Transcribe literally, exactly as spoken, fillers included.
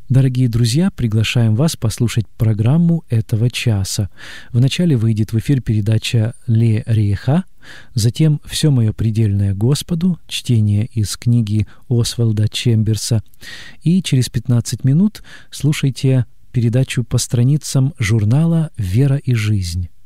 Дорогие друзья, приглашаем вас послушать программу этого часа. Вначале выйдет в эфир передача «Ле Реха», затем «Все мое предельное Господу», чтение из книги Освальда Чемберса, и через пятнадцать минут слушайте передачу по страницам журнала «Вера и жизнь».